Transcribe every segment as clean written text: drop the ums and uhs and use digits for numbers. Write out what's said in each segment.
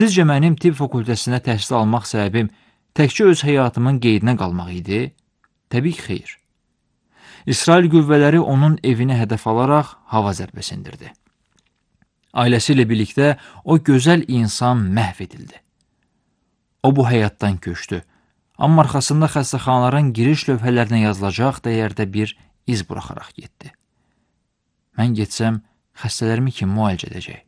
Sizcə mənim tibb fakültəsində təhsil almaq səbəbim təkcə öz həyatımın qeydinə qalmaq idi? Təbii ki, xeyr. İsrail qüvvələri onun evini hədəf alaraq hava zərbəsi endirdi. Ailəsi ilə birlikdə o gözəl insan məhv edildi. O bu həyatdan köçdü, amma arxasında xəstəxanaların giriş lövhələrinə yazılacaq dəyərdə bir iz buraxaraq getdi. Mən getsəm, xəstələrimi kim müalicə edəcək?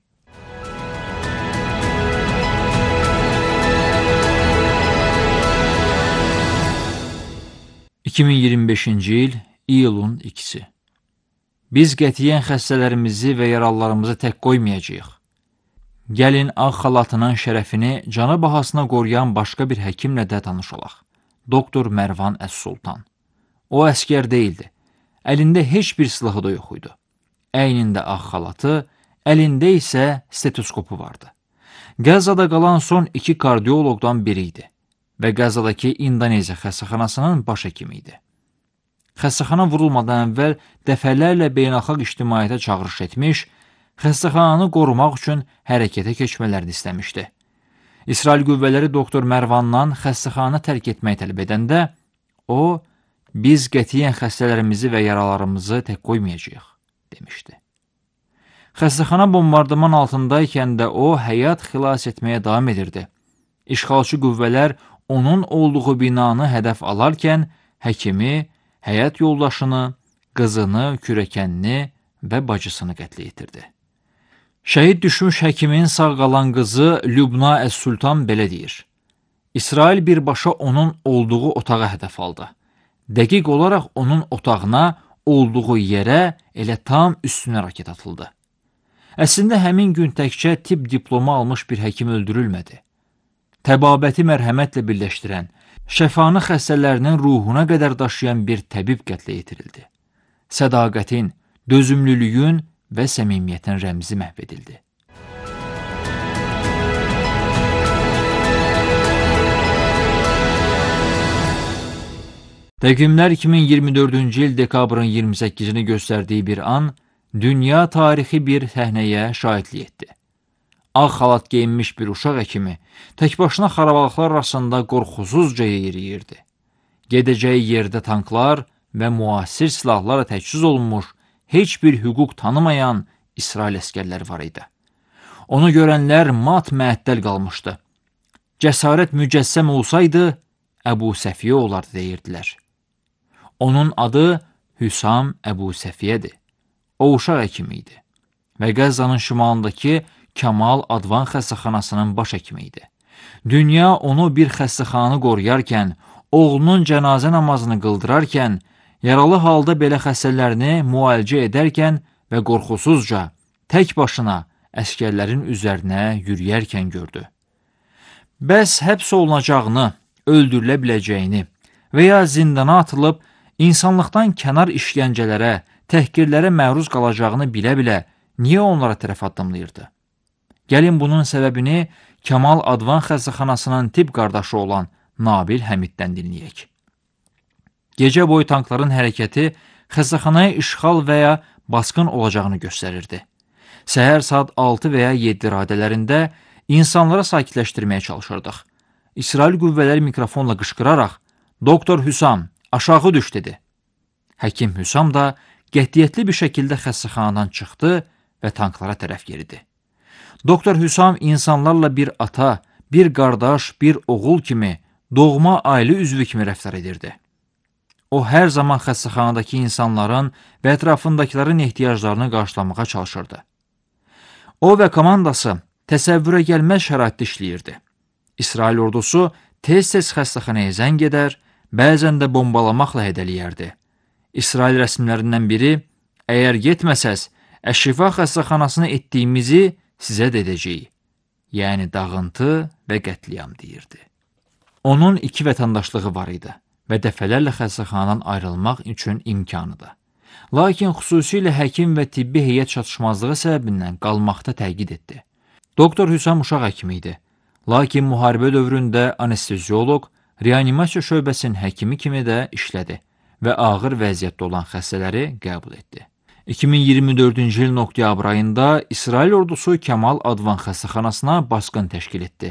...2025-ci il, iyulun 2-si. Biz qətiyyən xəstələrimizi və yaralılarımızı tək qoymayacağıq. Gəlin ağ xalatının şərəfini canı bahasına qoruyan başqa bir həkimlə də tanış olaq. Doktor Mərvan Əs-Sultan. O əskər deyildi. Əlində heç bir silahı da yox idi. Əynində ağ xalatı, əlində isə stetoskopu vardı. Qəzzada qalan son 2 kardioloqdan biri idi və Qəzzadakı İndoneziya xəstəxanasının baş həkimi idi. Xəstəxana vurulmadan əvvəl dəfələrlə beynəlxalq ictimaiyyətə çağırış etmiş, xəstəxananı qorumaq üçün hərəkətə keçmələrini istəmişdi. İsrail qüvvələri doktor Mərvandan xəstəxana tərk etməyi tələb edəndə, o, biz qətiyyən xəstələrimizi və yaralarımızı tək qoymayacağıq, demişdi. Xəstəxana bombardıman altındaykən də o, həyat xilas etməyə davam edirdi. İşğalçı qüvvələr onun olduğu binanı hədəf alarkən, həkimi, həyat yoldaşını, qızını, kürəkənini və bacısını qətlə yetirdi. Şəhid düşmüş həkimin sağ qalan qızı Lübna Əs-Sultan belə deyir. İsrail birbaşa onun olduğu otağa hədəf aldı. Dəqiq olaraq onun otağına, olduğu yerə elə tam üstünə raket atıldı. Əslində həmin gün təkcə tibb diplomu almış bir həkim öldürülmədi. Təbabəti mərhəmətlə birləşdirən, şəfanı xəstələrinin ruhuna qədər daşıyan bir təbib qətlə yetirildi. Sədaqətin, dözümlülüyün və səmimiyyətin rəmzi məhv edildi. Təqvimlər 2024-cü il dekabrın 28-ni göstərdiyi bir an, dünya tarixi bir səhnəyə şahidlik etdi. Ağ xalat geyinmiş bir uşaq həkimi tək başına xarabalıqlar arasında qorxusuzca yeriyirdi. Gedəcəyi yerdə tanklar və müasir silahlarla təchiz olunmuş, heç bir hüquq tanımayan İsrail əskərləri var idi. Onu görənlər mat-məəttəl qalmışdı. Cəsarət mücəssəm olsaydı, Əbu Səfiyyə olardı deyirdilər. Onun adı Hüsam Əbu Səfiyyədir. O uşaq həkimi idi və Qəzzanın şimalındakı Kamal Advan xəstəxanasının baş həkimi idi. Dünya onu bir xəstəxananı qoruyarkən, oğlunun cənazə namazını qıldırarkən, yaralı halda belə xəstələrini müalicə edərkən və qorxusuzca, tək başına əskərlərin üzərinə yürüyərkən gördü. Bəs həbs olunacağını, öldürülə biləcəyini və ya zindana atılıb, insanlıqdan kənar işgəncələrə, təhqirlərə məruz qalacağını bilə-bilə niyə onlara tərəf addımlayırdı? Gəlin bunun səbəbini Kamal Advan xəstəxanasının tibb qardaşı olan Nabil Həmiddən dinləyək. Gecə boyu tankların hərəkəti xəstəxanaya işğal və ya basqın olacağını göstərirdi. Səhər saat 6 və ya 7 radələrində insanları sakitləşdirməyə çalışırdıq. İsrail qüvvələri mikrofonla qışqıraraq, Doktor Hüsam, aşağı düş dedi. Həkim Hüsam da qətiyyətli bir şəkildə xəstəxanadan çıxdı və tanklara tərəf yeridi. Doktor Hüsam insanlarla bir ata, bir qardaş, bir oğul kimi, doğma ailə üzvü kimi rəftar edirdi. O, hər zaman xəstəxanadakı insanların və ətrafındakilərin ehtiyaclarını qarşılamağa çalışırdı. O və komandası təsəvvürə gəlməz şəraitdə işləyirdi. İsrail ordusu tez-tez xəstəxanaya zəng edər, bəzən də bombalamaqla hədələyərdi. İsrail rəsmilərindən biri, əgər getməsəz, Əş-Şifa xəstəxanasını etdiyimizi sizə də edəcəyik. Yəni dağıntı və qətliyam deyirdi. Onun 2 vətəndaşlığı var idi və dəfələrlə xəstəxanadan ayrılmaq üçün imkanı da. Lakin xüsusilə həkim və tibbi heyət çatışmazlığı səbəbindən qalmaqda təkid etdi. Doktor Hüsam uşaq həkimi idi. Lakin müharibə dövründə anestezioloq, reanimasiya şöbəsinin həkimi kimi də işlədi və ağır vəziyyətdə olan xəstələri qəbul etdi. 2024-cü ilin oktyabr ayında İsrail ordusu Kamal Advan xəstəxanasına basqın təşkil etdi